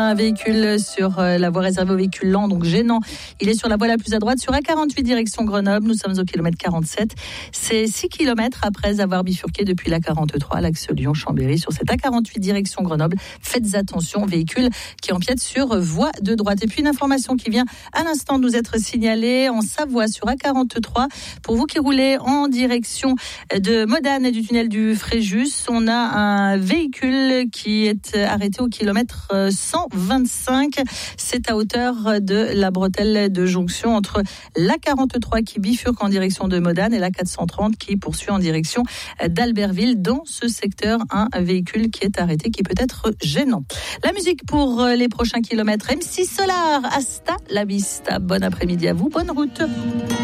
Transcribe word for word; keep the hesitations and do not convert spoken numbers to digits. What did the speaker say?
Un véhicule sur la voie réservée aux véhicules lents, donc gênant. Il est sur la voie la plus à droite, sur A quarante-huit direction Grenoble. Nous sommes au kilomètre quarante-sept. C'est six kilomètres après avoir bifurqué depuis l'A quarante-trois à l'axe Lyon-Chambéry. Sur cette A quarante-huit direction Grenoble, faites attention, véhicule qui empiète sur voie de droite. Et puis une information qui vient à l'instant nous être signalée en Savoie sur A quarante-trois. Pour vous qui roulez en direction de Modane et du tunnel du Fréjus, on a un véhicule qui est arrêté au kilomètre cent vingt-cinq. C'est à hauteur de la bretelle de jonction entre l'A quarante-trois qui bifurque en direction de Modane et l'A quatre cent trente qui poursuit en direction d'Albertville. Dans ce secteur, un véhicule qui est arrêté qui peut être gênant. La musique pour les prochains kilomètres. M six Solar, hasta la vista. Bon après-midi à vous, bonne route.